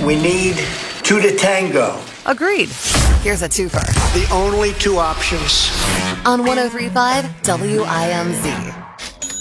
We need two to tango. Agreed. Here's a twofer. The only two options. On 103.5 WIMZ.